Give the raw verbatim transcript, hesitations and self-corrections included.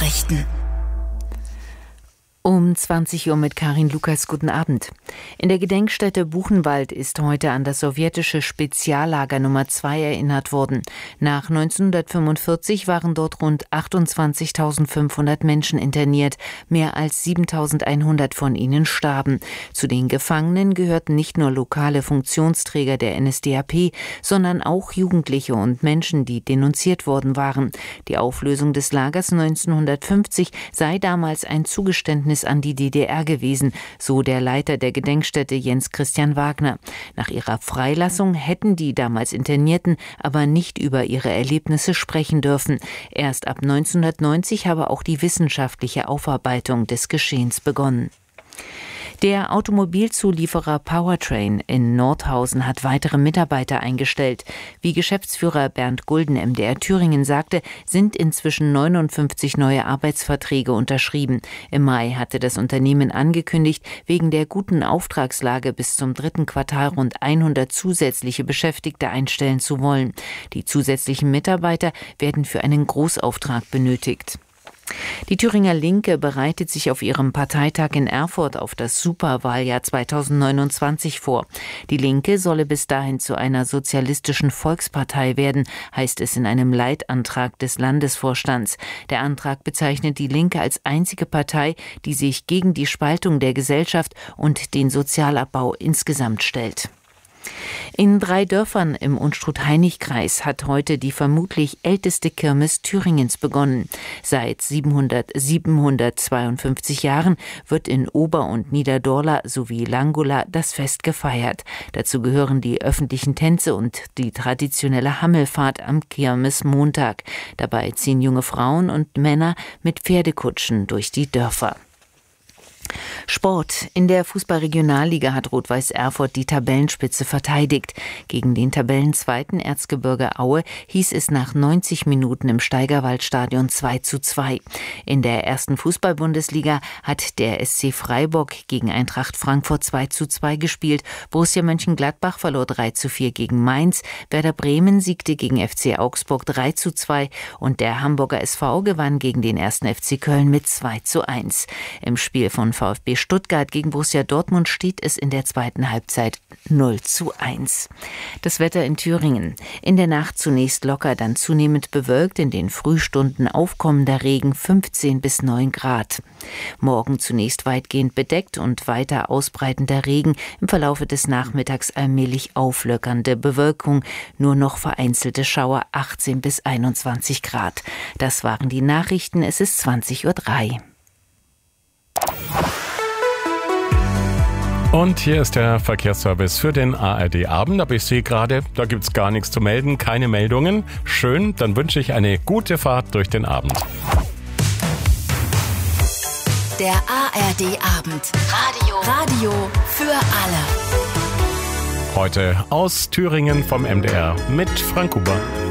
Nachrichten. Um zwanzig Uhr mit Karin Lukas, guten Abend. In der Gedenkstätte Buchenwald ist heute an das sowjetische Speziallager Nummer zwei erinnert worden. Nach neunzehnhundertfünfundvierzig waren dort rund achtundzwanzigtausendfünfhundert Menschen interniert. Mehr als siebentausendeinhundert von ihnen starben. Zu den Gefangenen gehörten nicht nur lokale Funktionsträger der N S D A P, sondern auch Jugendliche und Menschen, die denunziert worden waren. Die Auflösung des Lagers neunzehnhundertfünfzig sei damals ein Zugeständnis an die D D R gewesen, so der Leiter der Gedenkstätte Jens Christian Wagner. Nach ihrer Freilassung hätten die damals Internierten aber nicht über ihre Erlebnisse sprechen dürfen. Erst ab neunzehnhundertneunzig habe auch die wissenschaftliche Aufarbeitung des Geschehens begonnen. Der Automobilzulieferer Powertrain in Nordhausen hat weitere Mitarbeiter eingestellt. Wie Geschäftsführer Bernd Gulden M D R Thüringen sagte, sind inzwischen neunundfünfzig neue Arbeitsverträge unterschrieben. Im Mai hatte das Unternehmen angekündigt, wegen der guten Auftragslage bis zum dritten Quartal rund hundert zusätzliche Beschäftigte einstellen zu wollen. Die zusätzlichen Mitarbeiter werden für einen Großauftrag benötigt. Die Thüringer Linke bereitet sich auf ihrem Parteitag in Erfurt auf das Superwahljahr zweitausendneunundzwanzig vor. Die Linke solle bis dahin zu einer sozialistischen Volkspartei werden, heißt es in einem Leitantrag des Landesvorstands. Der Antrag bezeichnet die Linke als einzige Partei, die sich gegen die Spaltung der Gesellschaft und den Sozialabbau insgesamt stellt. In drei Dörfern im Unstrut-Hainich-Kreis hat heute die vermutlich älteste Kirmes Thüringens begonnen. Seit siebenhundertzweiundfünfzig Jahren wird in Ober- und Niederdorla sowie Langola das Fest gefeiert. Dazu gehören die öffentlichen Tänze und die traditionelle Hammelfahrt am Kirmesmontag. Dabei ziehen junge Frauen und Männer mit Pferdekutschen durch die Dörfer. Sport. In der Fußball-Regionalliga hat Rot-Weiß Erfurt die Tabellenspitze verteidigt. Gegen den Tabellenzweiten Erzgebirge Aue hieß es nach neunzig Minuten im Steigerwaldstadion zwei zu zwei. In der ersten Fußball-Bundesliga hat der S C Freiburg gegen Eintracht Frankfurt zwei zu zwei gespielt. Borussia Mönchengladbach verlor drei zu vier gegen Mainz. Werder Bremen siegte gegen F C Augsburg drei zu zwei und der Hamburger S V gewann gegen den ersten F C Köln mit zwei zu eins. Im Spiel von VfB Stuttgart gegen Borussia Dortmund steht es in der zweiten Halbzeit null zu eins. Das Wetter in Thüringen. In der Nacht zunächst locker, dann zunehmend bewölkt, in den Frühstunden aufkommender Regen fünfzehn bis neun Grad. Morgen zunächst weitgehend bedeckt und weiter ausbreitender Regen, im Verlaufe des Nachmittags allmählich auflockernde Bewölkung, nur noch vereinzelte Schauer achtzehn bis einundzwanzig Grad. Das waren die Nachrichten, es ist zwanzig Uhr drei. Und hier ist der Verkehrsservice für den A R D-Abend. Aber ich sehe gerade, da gibt's gar nichts zu melden, keine Meldungen. Schön, dann wünsche ich eine gute Fahrt durch den Abend. Der A R D-Abend. Radio. Radio für alle. Heute aus Thüringen vom M D R mit Frank Huber.